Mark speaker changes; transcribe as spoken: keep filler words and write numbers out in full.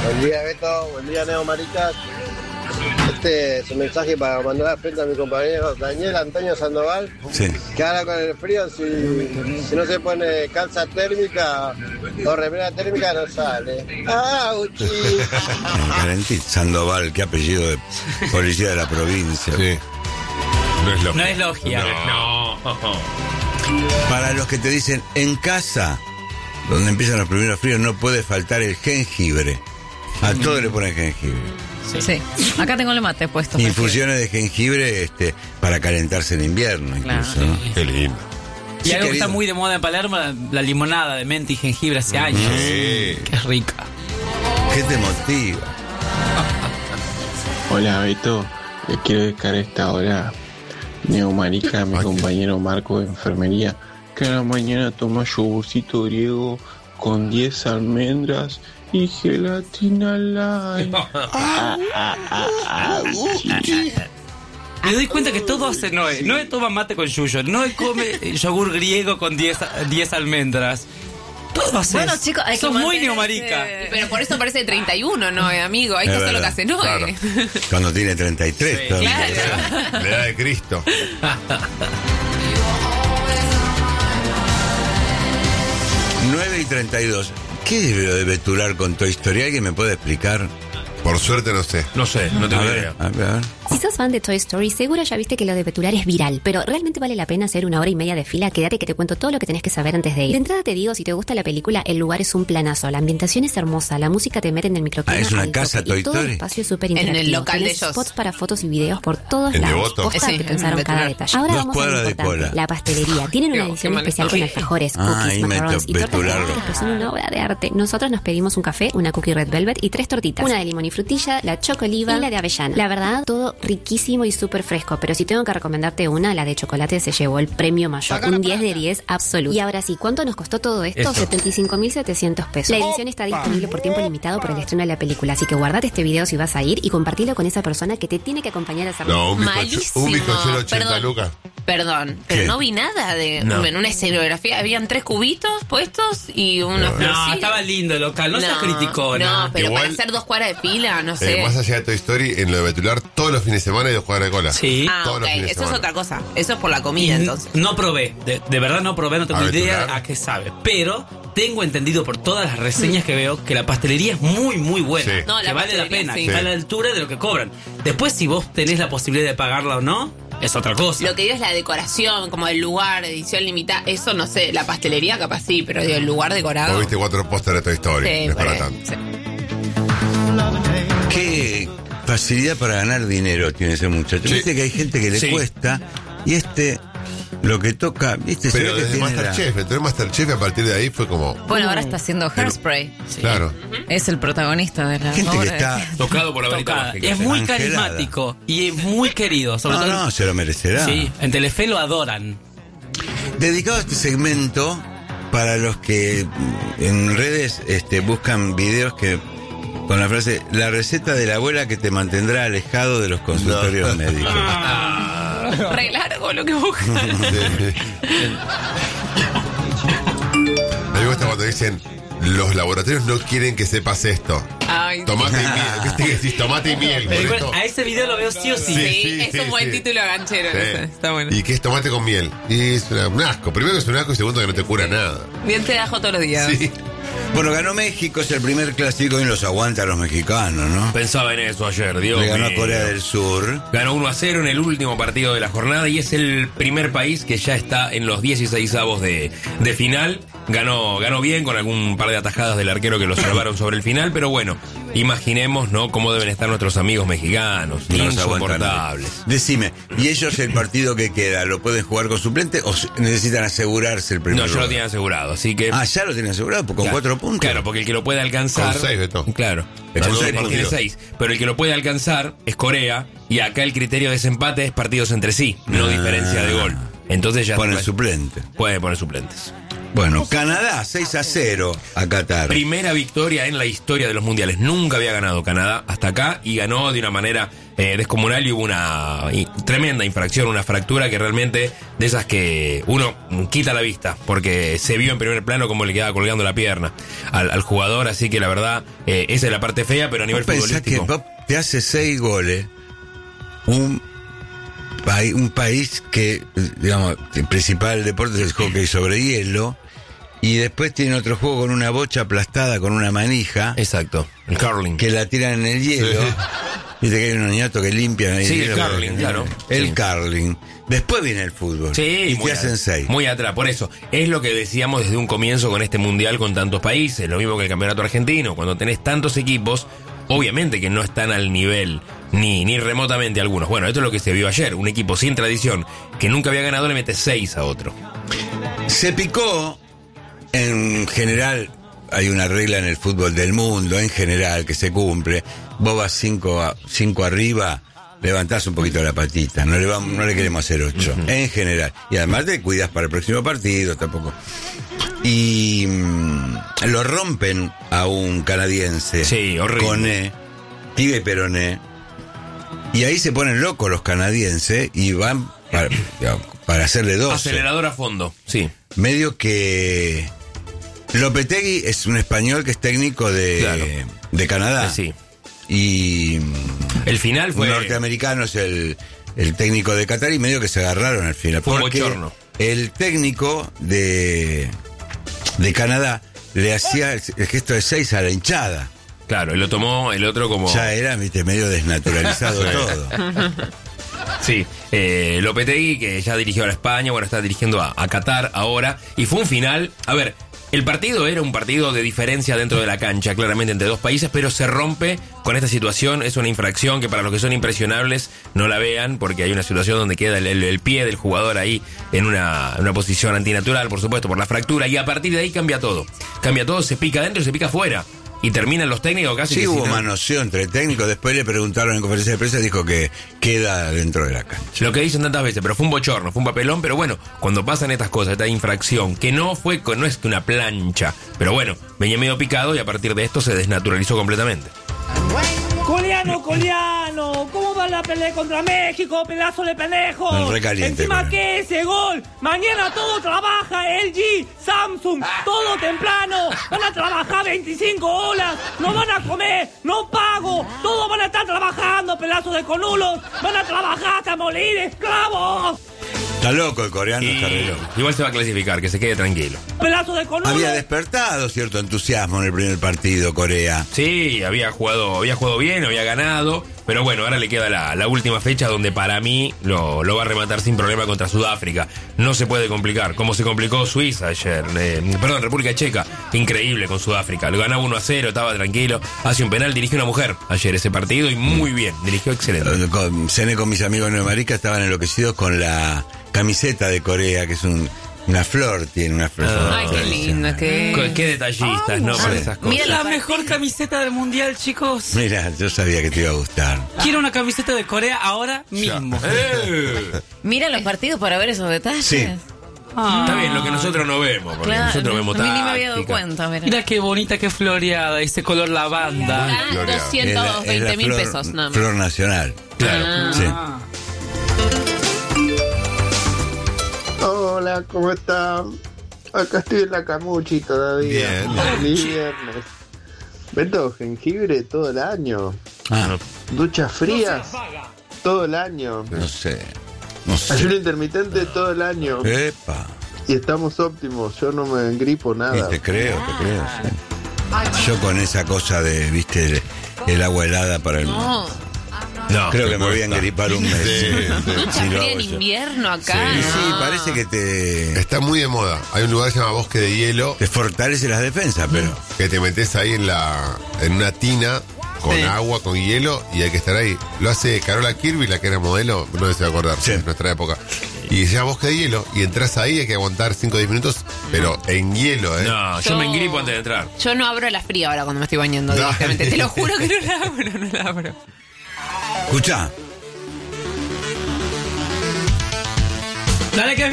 Speaker 1: Buen día, Beto. Buen día, Neo Maricas. Este es un mensaje para mandar a frente a mi compañero Daniel Antonio Sandoval.
Speaker 2: Sí.
Speaker 1: Que ahora con el frío, si, si no se pone calza térmica o remera térmica, no sale. ¡Auchi!
Speaker 2: Valentín Sandoval, qué apellido de policía de la provincia.
Speaker 3: Sí. No es logia.
Speaker 4: No es logia.
Speaker 3: No.
Speaker 2: Para los que te dicen, en casa, donde empiezan los primeros fríos, no puede faltar el jengibre. A todo le ponen jengibre.
Speaker 5: Sí. sí. Acá tengo el mate puesto.
Speaker 2: Infusiones de jengibre este, para calentarse en invierno, incluso.
Speaker 5: Claro.
Speaker 2: ¿no?
Speaker 3: Qué lindo.
Speaker 4: Y
Speaker 2: Sí,
Speaker 4: algo que
Speaker 2: querido.
Speaker 4: está muy de moda en Palermo, la, la limonada de menta y jengibre hace años.
Speaker 3: Sí.
Speaker 4: Que es rica.
Speaker 2: ¿Qué te motiva?
Speaker 6: Hola Beto, le quiero dedicar esta hora neumarica a mi
Speaker 3: Ay,
Speaker 6: compañero Marco de enfermería, que a la mañana toma yogurcito griego con diez almendras y gelatina light. Ah, ah, ah, ah, uchi.
Speaker 4: Me doy cuenta que todo hace Noé. Noé toma mate con yuyo. Noé come yogur griego con diez almendras. Todo hace.
Speaker 5: Bueno, chicos, hay que
Speaker 4: Sos muy
Speaker 5: mantenerse-
Speaker 4: neomarica.
Speaker 7: Pero por eso parece treinta y uno, ¿no, eh, amigo? Hay
Speaker 2: Es
Speaker 7: que hacer lo que
Speaker 2: verdad,
Speaker 7: hace Noé.
Speaker 3: claro.
Speaker 2: Cuando tiene treinta y tres.
Speaker 4: Sí,
Speaker 2: todavía.
Speaker 7: Claro.
Speaker 3: La edad de Cristo.
Speaker 2: nueve y treinta y dos. ¿Qué debe de vetular con Toy Story? ¿Alguien me puede explicar?
Speaker 3: Por suerte no sé.
Speaker 8: No sé, no
Speaker 2: A
Speaker 8: tengo
Speaker 2: ver,
Speaker 8: idea.
Speaker 2: a ver, a ver.
Speaker 9: Si sos fan de Toy Story, seguro ya viste que lo de vetular es viral, pero ¿realmente vale la pena hacer una hora y media de fila? Quédate que te cuento todo lo que tenés que saber antes de ir. De entrada te digo, si te gusta la película, el lugar es un planazo, la ambientación es hermosa, la música te mete en el microclima.
Speaker 2: Ah, ¿es una
Speaker 9: al
Speaker 2: casa
Speaker 9: toque,
Speaker 2: Toy
Speaker 9: y todo el
Speaker 2: Story?
Speaker 9: espacio es súper
Speaker 7: En el
Speaker 9: interactivo.
Speaker 7: local de
Speaker 9: Tenés
Speaker 7: ellos.
Speaker 9: spots para fotos y videos por todos
Speaker 3: ¿En
Speaker 9: lados.
Speaker 3: Devoto?
Speaker 9: Posta
Speaker 7: Sí,
Speaker 9: que pensaron
Speaker 7: en
Speaker 9: cada
Speaker 7: Vetular.
Speaker 9: detalle. Ahora
Speaker 2: Dos
Speaker 9: vamos a lo
Speaker 2: cuadras de
Speaker 9: importante,
Speaker 2: cola.
Speaker 9: la pastelería. Tienen una
Speaker 7: Qué-
Speaker 9: edición
Speaker 7: qué mal
Speaker 9: especial con
Speaker 7: estoy.
Speaker 9: alfajores,
Speaker 2: Ah,
Speaker 9: cookies,
Speaker 2: ahí me
Speaker 9: macarons
Speaker 2: to-
Speaker 9: y tortas
Speaker 2: vetularlo.
Speaker 9: de que son una obra de arte. Nosotros nos pedimos un café, una cookie red velvet y tres tortitas. Una de limón y frutilla, la chocoliva y la de avellana. La verdad, todo riquísimo y súper fresco, pero si tengo que recomendarte una, la de chocolate se llevó el premio mayor. Un diez de diez absoluto. Y ahora sí, ¿cuánto nos costó todo esto?
Speaker 8: Eso.
Speaker 9: setenta y cinco mil setecientos pesos. La edición está disponible por tiempo limitado por el estreno de la película, así que guardate este video si vas a ir y compartilo con esa persona que te tiene que acompañar a hacer.
Speaker 3: No, un bizcocho,
Speaker 7: Malísimo.
Speaker 3: un bizcochero ochenta
Speaker 7: Perdón.
Speaker 3: lucas.
Speaker 7: Perdón, pero
Speaker 2: ¿Qué?
Speaker 7: no vi nada de
Speaker 8: No.
Speaker 7: en una escenografía. Habían tres cubitos puestos y una
Speaker 3: No,
Speaker 7: florcita.
Speaker 4: No, estaba lindo el local. No, seas criticona.
Speaker 7: No, pero
Speaker 3: Igual-
Speaker 7: para hacer dos cuadras de fila, no sé.
Speaker 3: Eh, más allá de Toy Story, en lo de vetular, todos los fines de semana hay dos cuadras de cola.
Speaker 4: Sí.
Speaker 7: Ah,
Speaker 3: todos
Speaker 7: ok,
Speaker 3: los fines de
Speaker 7: eso es
Speaker 3: semana.
Speaker 7: otra cosa. Eso es por la comida, entonces.
Speaker 4: No probé, de, de verdad no probé, no tengo
Speaker 3: A
Speaker 4: idea
Speaker 3: vetular.
Speaker 4: a qué sabe. Pero tengo entendido por todas las reseñas que veo que la pastelería es muy, muy buena.
Speaker 3: Sí.
Speaker 7: No,
Speaker 4: que
Speaker 7: la
Speaker 4: vale la
Speaker 7: pastelería
Speaker 4: pena,
Speaker 7: sí.
Speaker 4: que está a la altura de lo que cobran. Después, si vos tenés la posibilidad de pagarla o no, es otra cosa.
Speaker 7: Lo que digo es la decoración, como el lugar, edición limitada. Eso no sé. La pastelería capaz sí, pero digo, el lugar decorado.
Speaker 3: Vos viste cuatro pósteres de Toy Story.
Speaker 7: Sí,
Speaker 3: no es para
Speaker 7: por-
Speaker 3: tanto.
Speaker 7: sí.
Speaker 2: Qué facilidad para ganar dinero tiene ese muchacho.
Speaker 3: Sí.
Speaker 2: Viste que hay gente que le
Speaker 8: Sí.
Speaker 2: cuesta y este lo que toca, viste, se
Speaker 3: Pero
Speaker 2: ve que
Speaker 3: desde
Speaker 2: tiene la-
Speaker 3: Masterchef, entonces Masterchef a partir de ahí fue como...
Speaker 5: Bueno, ahora está haciendo Hairspray.
Speaker 3: Claro.
Speaker 5: Es el protagonista de la
Speaker 2: gente que
Speaker 5: obra.
Speaker 2: está.
Speaker 8: Tocado por la varita
Speaker 4: Tocada.
Speaker 8: mágica.
Speaker 4: Es muy
Speaker 2: Angelada.
Speaker 4: carismático y es muy querido. Sobre
Speaker 2: No,
Speaker 4: todo
Speaker 2: no, se lo merecerá.
Speaker 4: Sí, en Telefe lo adoran.
Speaker 2: Dedicado a este segmento para los que en redes este, buscan videos que con la frase la receta de la abuela que te mantendrá alejado de los consultorios médicos.
Speaker 7: Re largo lo que buscan.
Speaker 3: Me gusta cuando dicen, los laboratorios no quieren que sepas esto.
Speaker 7: Ay,
Speaker 3: Tomate y miel. ¿Viste que decís tomate y miel?
Speaker 4: Pero
Speaker 3: Por
Speaker 4: igual,
Speaker 3: esto-
Speaker 4: a ese video lo veo sí o sí.
Speaker 7: sí,
Speaker 3: sí,
Speaker 7: es
Speaker 3: sí,
Speaker 7: un buen
Speaker 3: sí.
Speaker 7: título ganchero.
Speaker 3: Sí.
Speaker 7: ese, Está bueno.
Speaker 3: ¿Y qué es tomate con miel? Y es una- un asco. Primero que es un asco y segundo que no te cura nada.
Speaker 7: Diente de ajo todos los días.
Speaker 3: Sí.
Speaker 2: Bueno, ganó México, es el primer clásico y los aguanta a los mexicanos, ¿no?
Speaker 8: Pensaba en eso ayer, Dios
Speaker 2: Le ganó a
Speaker 8: mío.
Speaker 2: Corea del Sur.
Speaker 8: Ganó uno a cero en el último partido de la jornada y es el primer país que ya está en los dieciseisavos de, de final. Ganó, ganó bien con algún par de atajadas del arquero que lo salvaron sobre el final, pero bueno, imaginemos, ¿no?, cómo deben estar nuestros amigos mexicanos,
Speaker 2: No los aguantan.
Speaker 8: insoportables.
Speaker 2: Decime, ¿y ellos el partido que queda lo pueden jugar con suplente o se- necesitan asegurarse el primer
Speaker 8: No, ya
Speaker 2: lugar?
Speaker 8: lo tienen asegurado, así que...
Speaker 2: Ah, ya lo tienen asegurado, con
Speaker 8: Claro.
Speaker 2: cuatro puntos.
Speaker 8: Claro, porque el que lo puede alcanzar...
Speaker 3: Con seis, Beto.
Speaker 8: Claro,
Speaker 2: Con
Speaker 8: con
Speaker 2: seis
Speaker 8: seis, tiene
Speaker 2: partidos.
Speaker 8: seis. Pero el que lo puede alcanzar es Corea, y acá el criterio de desempate es partidos entre sí, no
Speaker 2: Ah.
Speaker 8: diferencia de gol. Entonces ya
Speaker 2: Pone
Speaker 8: puede,
Speaker 2: suplente.
Speaker 8: puede poner suplentes.
Speaker 2: Bueno, Canadá, seis a cero a Qatar.
Speaker 8: Primera victoria en la historia de los mundiales. Nunca había ganado Canadá hasta acá y ganó de una manera eh, descomunal y hubo una y, tremenda infracción, una fractura que realmente de esas que uno quita la vista porque se vio en primer plano cómo le quedaba colgando la pierna al, al jugador. Así que la verdad, eh, esa es la parte fea, pero a nivel
Speaker 2: ¿Vos pensás
Speaker 8: futbolístico.
Speaker 2: que vos te hace seis goles un, país, un país que, digamos, el principal deporte es el hockey sobre hielo? Y después tiene otro juego con una bocha aplastada con una manija.
Speaker 8: Exacto, el curling.
Speaker 2: Que la tiran en el hielo. Sí. Viste que hay unos niñatos que limpian el
Speaker 8: Sí,
Speaker 2: hielo.
Speaker 8: el curling, claro.
Speaker 2: El
Speaker 8: Sí.
Speaker 2: curling. Después viene el fútbol.
Speaker 8: Sí,
Speaker 2: y
Speaker 8: muy
Speaker 2: te hacen
Speaker 8: at-
Speaker 2: seis.
Speaker 8: Muy atrás, por eso. Es lo que decíamos desde un comienzo con este mundial con tantos países. Lo mismo que el campeonato argentino. Cuando tenés tantos equipos, obviamente que no están al nivel, ni, ni remotamente algunos. Bueno, esto es lo que se vio ayer. Un equipo sin tradición, que nunca había ganado, le mete seis a otro.
Speaker 2: Se picó. En general, hay una regla en el fútbol del mundo, en general, que se cumple. Vos vas cinco, a, cinco arriba, levantás un poquito la patita. No le, vamos, no le queremos hacer ocho, uh-huh. En general. Y además te cuidas para el próximo partido, tampoco. Y mmm, lo rompen a un canadiense.
Speaker 8: Sí, horrible.
Speaker 2: Coné, pibe Peroné. Y ahí se ponen locos los canadienses y van para, para hacerle doce.
Speaker 8: Acelerador a fondo, sí.
Speaker 2: Medio que... Lopetegui es un español que es técnico de,
Speaker 8: claro.
Speaker 2: de Canadá.
Speaker 8: Sí.
Speaker 2: Y
Speaker 8: el final fue...
Speaker 2: Un norteamericano es el, el técnico de Qatar y medio que se agarraron al final.
Speaker 8: Fue un
Speaker 2: porque
Speaker 8: bochorno.
Speaker 2: El técnico de, de Canadá le hacía el, el gesto de seis a la hinchada.
Speaker 8: Claro, y lo tomó el otro como...
Speaker 2: Ya era, viste, medio desnaturalizado todo.
Speaker 8: Sí, eh, Lopetegui, que ya dirigió a la España, bueno, está dirigiendo a, a Qatar ahora. Y fue un final... A ver... El partido era un partido de diferencia dentro de la cancha, claramente entre dos países, pero se rompe con esta situación. Es una infracción que para los que son impresionables no la vean, porque hay una situación donde queda el, el, el pie del jugador ahí en una, una posición antinatural, por supuesto, por la fractura, y a partir de ahí cambia todo. Cambia todo, se pica adentro y se pica afuera. Y terminan los técnicos casi
Speaker 2: sí,
Speaker 8: que...
Speaker 2: hubo
Speaker 8: si no...
Speaker 2: manoseo entre técnicos. Después le preguntaron en conferencia de prensa y dijo que queda dentro de la cancha.
Speaker 8: Lo que dicen tantas veces, pero fue un bochorno, fue un papelón. Pero bueno, cuando pasan estas cosas, esta infracción, que no fue, no es que una plancha, pero bueno, venía medio picado y a partir de esto se desnaturalizó completamente.
Speaker 10: Coliano, Coliano, ¿cómo va la pelea contra México, pedazo de pendejo?
Speaker 2: Recaliente,
Speaker 10: Encima
Speaker 2: bueno.
Speaker 10: que ese gol, mañana todo trabaja, L G, Samsung, todo temprano, van a trabajar veinticinco horas, no van a comer, no pago, todos van a estar trabajando, pedazo de conulos, van a trabajar hasta morir, esclavos.
Speaker 2: Está loco el coreano,
Speaker 8: Y
Speaker 2: está re loco.
Speaker 8: igual se va a clasificar, que se quede tranquilo.
Speaker 10: Pedazo de conulos.
Speaker 2: Había despertado cierto entusiasmo en el primer partido, Corea.
Speaker 8: Sí, había jugado, había jugado bien, había ganado, pero bueno, ahora le queda la, la última fecha donde para mí lo, lo va a rematar sin problema contra Sudáfrica. No se puede complicar, como se complicó Suiza ayer, eh, perdón, República Checa, increíble con Sudáfrica, lo ganaba uno a cero, estaba tranquilo, hace un penal, dirigió una mujer ayer ese partido y muy bien, dirigió excelente.
Speaker 2: Con, cené con mis amigos de Nueva Marica, estaban enloquecidos con la camiseta de Corea, que es un, una flor, tiene una flor.
Speaker 8: Ah,
Speaker 5: Ay, qué lindo, qué...
Speaker 8: Qué, qué detallistas, ¿no? Para esas cosas.
Speaker 5: Mira
Speaker 4: La mejor camiseta del mundial, chicos.
Speaker 2: Mira, yo sabía que te iba a gustar.
Speaker 4: Quiero una camiseta de Corea ahora mismo.
Speaker 8: Eh,
Speaker 5: Mira los partidos para ver esos detalles.
Speaker 2: Sí.
Speaker 4: Ah.
Speaker 8: Está bien, lo que nosotros no vemos, porque
Speaker 5: Claro,
Speaker 8: nosotros vemos
Speaker 5: a mí ni me había dado
Speaker 8: táctica.
Speaker 5: cuenta, mira.
Speaker 4: Mira qué bonita, qué floreada, ese color lavanda.
Speaker 7: Ah,
Speaker 3: Gloria.
Speaker 2: Es la-
Speaker 7: doscientos
Speaker 2: es
Speaker 7: veinte
Speaker 2: la
Speaker 7: mil
Speaker 2: flor-
Speaker 7: pesos, nada más.
Speaker 2: Flor nacional.
Speaker 8: Claro.
Speaker 7: Ah.
Speaker 2: Sí.
Speaker 4: Ah.
Speaker 6: Hola, ¿cómo están? Acá estoy en la Camuchi todavía.
Speaker 3: Bien.
Speaker 6: Feliz viernes. Vendo jengibre todo el año.
Speaker 2: Ah,
Speaker 6: Duchas frías todo el año.
Speaker 2: no sé. No sé.
Speaker 6: Ayuno intermitente todo el año.
Speaker 2: Epa.
Speaker 6: Y estamos óptimos. Yo no me engripo
Speaker 2: Sí,
Speaker 6: nada.
Speaker 2: te creo, te creo, sí. Yo con esa cosa de, viste, el, el agua helada para el...
Speaker 5: No,
Speaker 8: No,
Speaker 2: Creo
Speaker 3: te
Speaker 2: que me voy a
Speaker 3: cuesta.
Speaker 2: engripar un mes.
Speaker 3: Sí, sí.
Speaker 5: mucha
Speaker 2: Si lo
Speaker 5: fría
Speaker 2: hago
Speaker 5: en
Speaker 2: yo.
Speaker 5: invierno acá.
Speaker 2: Sí,
Speaker 5: no.
Speaker 2: sí, parece que te,
Speaker 3: Está muy de moda. Hay un lugar que se llama Bosque de Hielo
Speaker 2: te fortalece las defensas, pero...
Speaker 3: que te metes ahí en la en una tina con
Speaker 4: Sí.
Speaker 3: agua, con hielo y hay que estar ahí. Lo hace Carola Kirby, la que era modelo, no se va a acordar,
Speaker 2: Sí.
Speaker 3: de nuestra época. Y se llama Bosque de Hielo y entras ahí, hay que aguantar cinco o diez minutos, pero en hielo, ¿eh?
Speaker 8: No, yo
Speaker 7: Yo-
Speaker 8: me engripo antes de entrar.
Speaker 7: Yo no abro la fría ahora cuando me estoy bañando,
Speaker 3: No.
Speaker 7: directamente. Te lo juro que no la abro, no la abro.
Speaker 2: Escuchá,
Speaker 4: Dale que